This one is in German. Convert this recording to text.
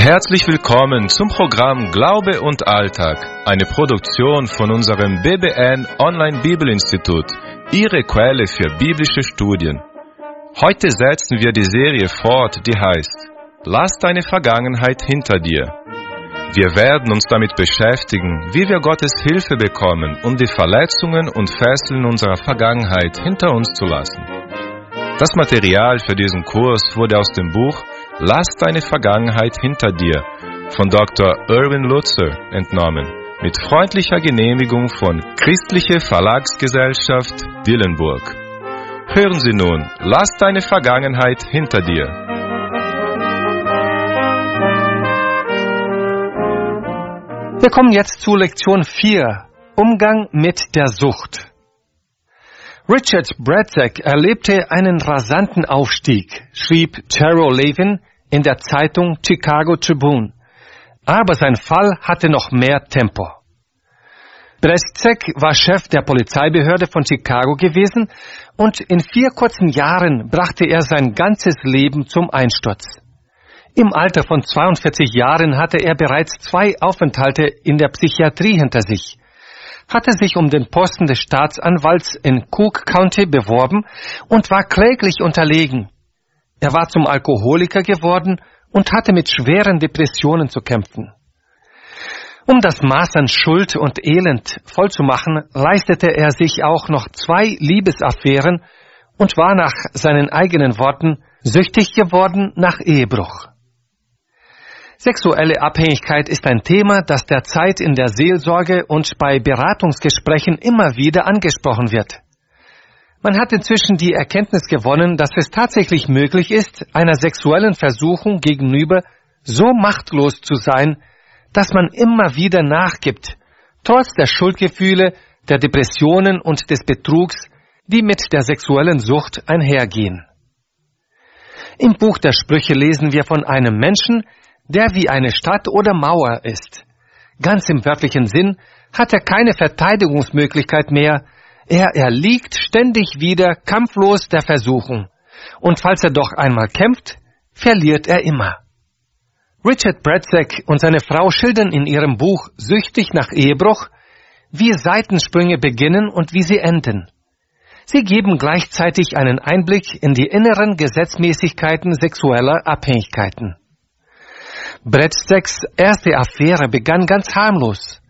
Herzlich willkommen zum Programm Glaube und Alltag, eine Produktion von unserem BBN Online Bibelinstitut, Ihre Quelle für biblische Studien. Heute setzen wir die Serie fort, die heißt Lass deine Vergangenheit hinter dir. Wir werden uns damit beschäftigen, wie wir Gottes Hilfe bekommen, um die Verletzungen und Fesseln unserer Vergangenheit hinter uns zu lassen. Das Material für diesen Kurs wurde aus dem Buch Lass deine Vergangenheit hinter dir von Dr. Erwin Lutzer entnommen, mit freundlicher Genehmigung von Christliche Verlagsgesellschaft Dillenburg. Hören Sie nun, Lass deine Vergangenheit hinter dir. Wir kommen jetzt zu Lektion 4, Umgang mit der Sucht. Richard Bradzak erlebte einen rasanten Aufstieg, schrieb Terrell Levin in der Zeitung Chicago Tribune. Aber sein Fall hatte noch mehr Tempo. Bradzak war Chef der Polizeibehörde von Chicago gewesen und in 4 kurzen Jahren brachte er sein ganzes Leben zum Einsturz. Im Alter von 42 Jahren hatte er bereits 2 Aufenthalte in der Psychiatrie hinter sich, hatte sich um den Posten des Staatsanwalts in Cook County beworben und war kläglich unterlegen. Er war zum Alkoholiker geworden und hatte mit schweren Depressionen zu kämpfen. Um das Maß an Schuld und Elend vollzumachen, leistete er sich auch noch 2 Liebesaffären und war nach seinen eigenen Worten süchtig geworden nach Ehebruch. Sexuelle Abhängigkeit ist ein Thema, das derzeit in der Seelsorge und bei Beratungsgesprächen immer wieder angesprochen wird. Man hat inzwischen die Erkenntnis gewonnen, dass es tatsächlich möglich ist, einer sexuellen Versuchung gegenüber so machtlos zu sein, dass man immer wieder nachgibt, trotz der Schuldgefühle, der Depressionen und des Betrugs, die mit der sexuellen Sucht einhergehen. Im Buch der Sprüche lesen wir von einem Menschen, der wie eine Stadt oder Mauer ist. Ganz im wörtlichen Sinn hat er keine Verteidigungsmöglichkeit mehr. Er erliegt ständig wieder kampflos der Versuchung. Und falls er doch einmal kämpft, verliert er immer. Richard Bradzak und seine Frau schildern in ihrem Buch Süchtig nach Ehebruch, wie Seitensprünge beginnen und wie sie enden. Sie geben gleichzeitig einen Einblick in die inneren Gesetzmäßigkeiten sexueller Abhängigkeiten. Bradzaks erste Affäre begann ganz harmlos.